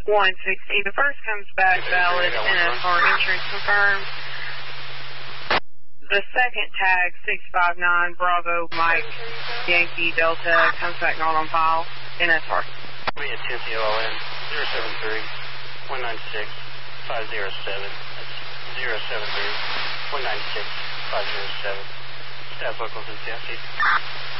160. The first comes back valid NSR insurance confirmed. The second tag, 659 Bravo Mike Yankee Delta, comes back not on file. NSR. We at 10 COLN 073 196 507. That's 073 196 507. Staff locals in Cassie.